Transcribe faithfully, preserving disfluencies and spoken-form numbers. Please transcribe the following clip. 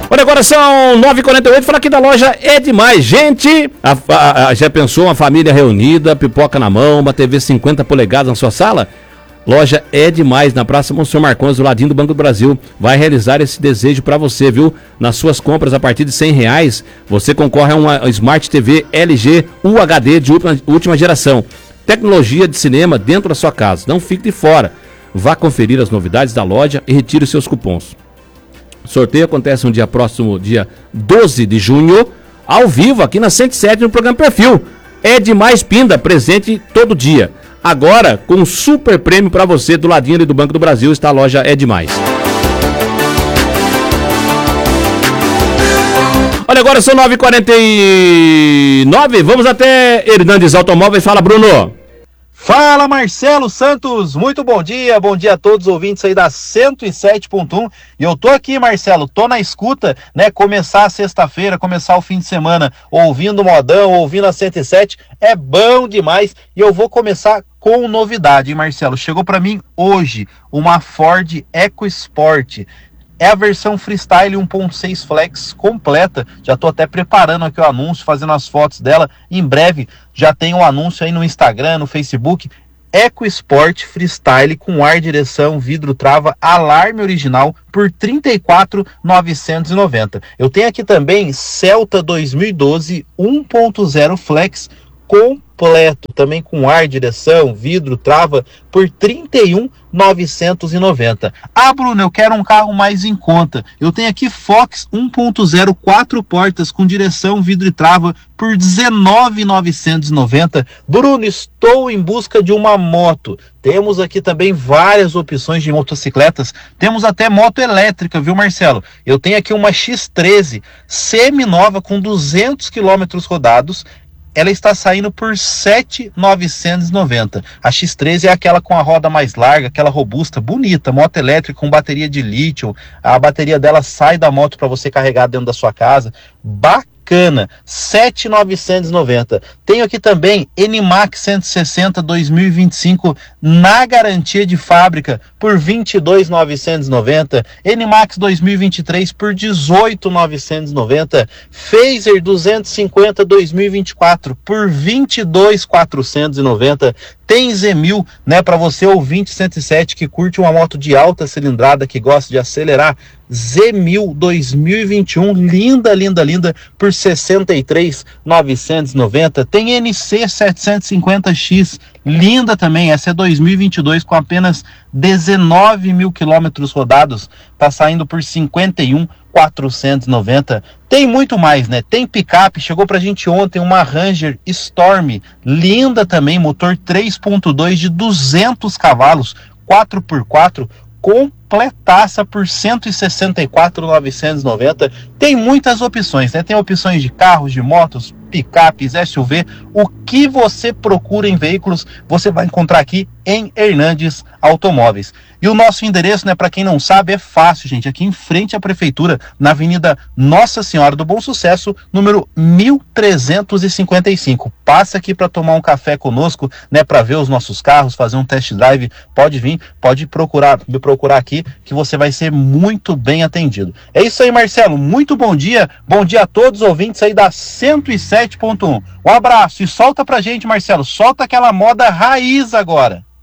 Olha, agora são nove e quarenta e oito, fala aqui da loja É Demais. Gente, a, a, a, já pensou uma família reunida, pipoca na mão, uma T V cinquenta polegadas na sua sala? Loja É Demais, na Praça Monsenhor Marcondes, do ladinho do Banco do Brasil. Vai realizar esse desejo para você, viu? Nas suas compras a partir de cem reais, você concorre a uma Smart T V L G U H D de última, última geração. Tecnologia de cinema dentro da sua casa. Não fique de fora. Vá conferir as novidades da loja e retire os seus cupons. O sorteio acontece no dia próximo, dia doze de junho, ao vivo, aqui na cento e sete, no programa Perfil. É Demais Pinda, presente todo dia. Agora, com um super prêmio para você, do ladinho ali do Banco do Brasil, está a loja É Demais. Olha, agora são nove e quarenta e nove, vamos até Hernandes Automóveis. Fala, Bruno. Fala, Marcelo Santos, muito bom dia, bom dia a todos os ouvintes aí da cento e sete ponto um, e eu tô aqui, Marcelo, tô na escuta, né, começar a sexta-feira, começar o fim de semana, ouvindo modão, ouvindo a cento e sete, é bom demais, e eu vou começar com novidade, hein, Marcelo, chegou pra mim hoje uma Ford EcoSport. É a versão Freestyle um ponto seis Flex completa. Já estou até preparando aqui o anúncio, fazendo as fotos dela. Em breve já tem um anúncio aí no Instagram, no Facebook. EcoSport Freestyle com ar, direção, vidro, trava, alarme original por trinta e quatro mil novecentos e noventa. Eu tenho aqui também Celta dois mil e doze um ponto zero Flex completo, também com ar, direção, vidro, trava, por trinta e um mil novecentos e noventa. Ah, Bruno, eu quero um carro mais em conta. Eu tenho aqui Fox um ponto zero, quatro portas, com direção, vidro e trava, por dezenove mil novecentos e noventa. Bruno, estou em busca de uma moto. Temos aqui também várias opções de motocicletas. Temos até moto elétrica, viu, Marcelo? Eu tenho aqui uma X treze, semi-nova, com duzentos quilômetros rodados. Ela está saindo por sete mil novecentos e noventa. A X treze é aquela com a roda mais larga, aquela robusta, bonita, moto elétrica com bateria de lítio. A bateria dela sai da moto para você carregar dentro da sua casa. Bacana, sete mil novecentos e noventa. Tenho aqui também N Max cento e sessenta dois mil e vinte e cinco na garantia de fábrica por vinte e dois mil novecentos e noventa. N Max dois mil e vinte e três por dezoito mil novecentos e noventa. Phaser duzentos e cinquenta dois mil e vinte e quatro por vinte e dois mil quatrocentos e noventa. Tem Z mil, né, para você ouvinte cento e sete que curte uma moto de alta cilindrada, que gosta de acelerar. Z mil dois mil e vinte e um, linda, linda, linda, por sessenta e três mil novecentos e noventa. Tem N C setecentos e cinquenta X, linda também, essa é dois mil e vinte e dois, com apenas dezenove mil quilômetros rodados, tá saindo por cinquenta e um mil quatrocentos e noventa. Tem muito mais, né? Tem picape, chegou pra gente ontem uma Ranger Storm, linda também, motor três ponto dois de duzentos cavalos, quatro por quatro, completaça por cento e sessenta e quatro mil novecentos e noventa. Tem muitas opções, né? Tem opções de carros, de motos, picapes, S U V. O que você procura em veículos, você vai encontrar aqui em Hernandes Automóveis. E o nosso endereço, né, para quem não sabe, é fácil, gente, aqui em frente à prefeitura, na Avenida Nossa Senhora do Bom Sucesso, número mil trezentos e cinquenta e cinco. Passa aqui para tomar um café conosco, né, para ver os nossos carros, fazer um test drive. Pode vir, pode procurar, me procurar aqui, que você vai ser muito bem atendido. É isso aí, Marcelo, muito bom dia, bom dia a todos os ouvintes aí da cento e sete ponto um. Um abraço e solta pra gente, Marcelo, solta aquela moda raiz agora.